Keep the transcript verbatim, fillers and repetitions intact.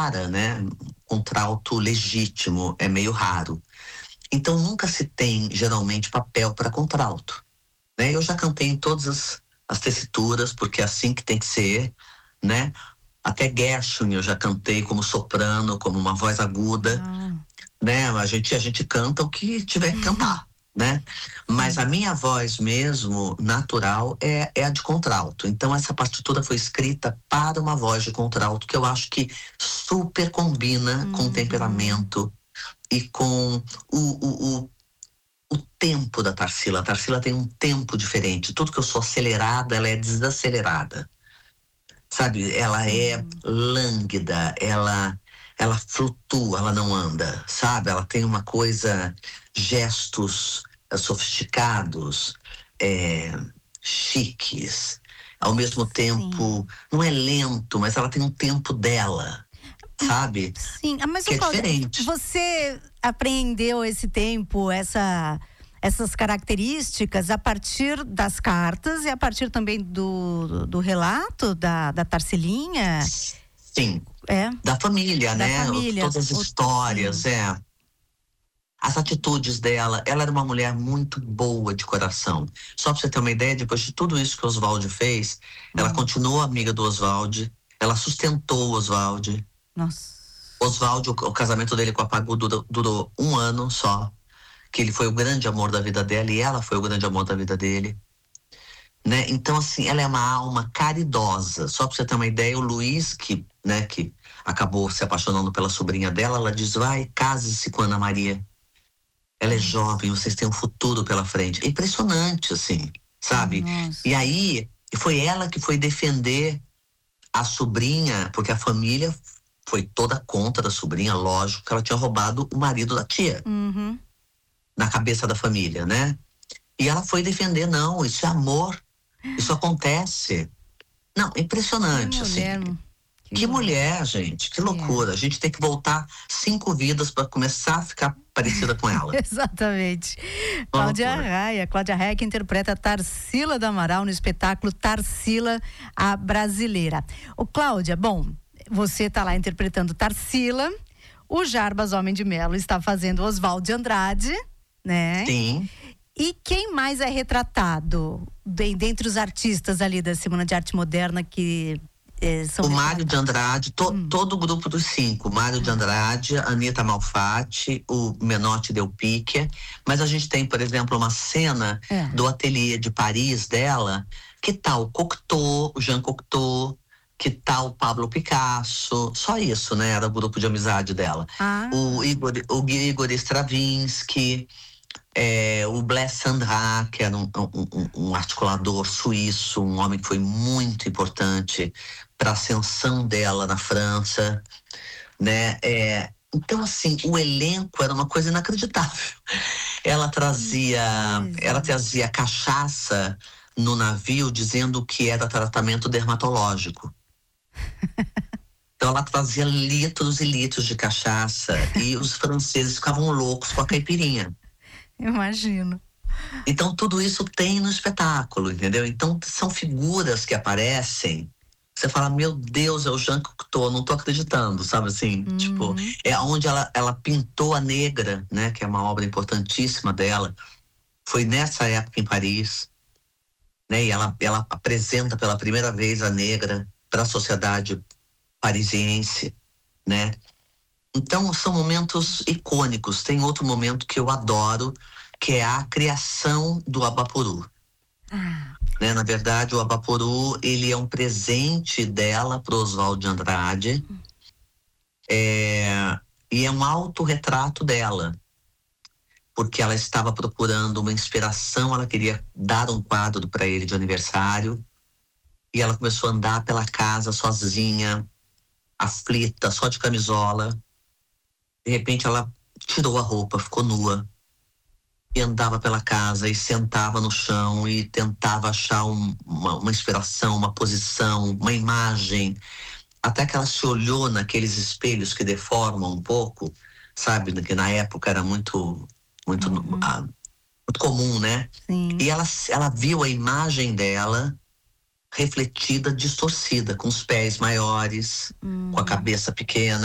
rara, né? Contralto legítimo é meio raro. Então nunca se tem, geralmente, papel para contralto, né? Eu já cantei em todas as, as tessituras, porque é assim que tem que ser, né? Até Gershwin eu já cantei como soprano, como uma voz aguda, Ah. né? A gente, a gente canta o que tiver que cantar, né? Mas a minha voz mesmo, natural, é, é a de contralto. Então essa partitura foi escrita para uma voz de contralto, que eu acho que super combina Uhum. com o temperamento e com o, o, o, o tempo da Tarsila. A Tarsila tem um tempo diferente. Tudo que eu sou acelerada, ela é desacelerada. Sabe? Ela é lânguida, ela, ela flutua, ela não anda, sabe? Ela tem uma coisa, gestos é, sofisticados, é, chiques. Ao mesmo tempo, Sim. não é lento, mas ela tem um tempo dela, sabe? Sim, mas Que o é Cláudia, diferente. você apreendeu esse tempo, essa, essas características a partir das cartas e a partir também do, do relato da, da Tarsilinha? Sim, É. da família, Da né? família. Todas as O- histórias, sim. é. As atitudes dela, ela era uma mulher muito boa de coração. Só pra você ter uma ideia, depois de tudo isso que o Oswald fez, ela Hum. continuou amiga do Oswald, ela sustentou o Oswald. Nossa. Oswald, o, o casamento dele com a Pagu durou, durou um ano só, que ele foi o grande amor da vida dela e ela foi o grande amor da vida dele. Né? Então, assim, ela é uma alma caridosa. Só pra você ter uma ideia, o Luiz, que, né, que acabou se apaixonando pela sobrinha dela, ela diz, vai, case-se com Ana Maria. Ela é jovem, vocês têm um futuro pela frente. É impressionante, assim, sabe? Nossa. E aí, foi ela que foi defender a sobrinha, porque a família foi toda contra da sobrinha, lógico, que ela tinha roubado o marido da tia. Uhum. Na cabeça da família, né? E ela foi defender, não, isso é amor, isso acontece. Não, impressionante, Que mulher, assim. que Que mulher. mulher, gente, que É. loucura. A gente tem que voltar cinco vidas para começar a ficar parecida com ela. Exatamente. Cláudia loucura. Raia, Cláudia Raia que interpreta Tarsila do Amaral no espetáculo Tarsila, a Brasileira. Ô Cláudia, bom, você tá lá interpretando Tarsila, o Jarbas Homem de Melo está fazendo Oswald de Andrade, né? Sim. E quem mais é retratado bem, dentre os artistas ali da Semana de Arte Moderna que eh, são O Mário de Andrade, to, Hum. todo o grupo dos cinco, Mário de Andrade, Anitta Malfatti, o Menotti Del Picchia, mas a gente tem, por exemplo, uma cena É. do ateliê de Paris dela, que tá o Cocteau, o Jean Cocteau, que tá o Pablo Picasso, só isso, né, era o grupo de amizade dela. Ah. O Igor, o Igor Stravinsky, é, o Blaise Sandra, que era um, um, um articulador suíço, um homem que foi muito importante para a ascensão dela na França, né? É, então, assim, o elenco era uma coisa inacreditável. Ela trazia, ela trazia cachaça no navio, dizendo que era tratamento dermatológico. Então ela trazia litros e litros de cachaça e os franceses ficavam loucos com a caipirinha. Imagino. Então tudo isso tem no espetáculo, entendeu? Então são figuras que aparecem, você fala, meu Deus, é o Jean Cocteau, não tô acreditando, sabe assim? Uhum. Tipo, é onde ela, ela pintou a Negra, né? Que é uma obra importantíssima dela. Foi nessa época em Paris, né? E ela, ela apresenta pela primeira vez a Negra para a sociedade parisiense, né? Então são momentos icônicos. Tem outro momento que eu adoro, que é a criação do Abaporu. Ah. Né? Na verdade, o Abaporu, ele é um presente dela para o Oswald de Andrade, é, e é um autorretrato dela, porque ela estava procurando uma inspiração, ela queria dar um quadro para ele de aniversário, e ela começou a andar pela casa sozinha, aflita, só de camisola. De repente ela tirou a roupa, ficou nua e andava pela casa e sentava no chão e tentava achar um, uma, uma inspiração, uma posição, uma imagem, até que ela se olhou naqueles espelhos que deformam um pouco, sabe, que na época era muito muito, uhum. ah, muito comum, né? Sim. E ela, ela viu a imagem dela refletida, distorcida, com os pés maiores, uhum. com a cabeça pequena.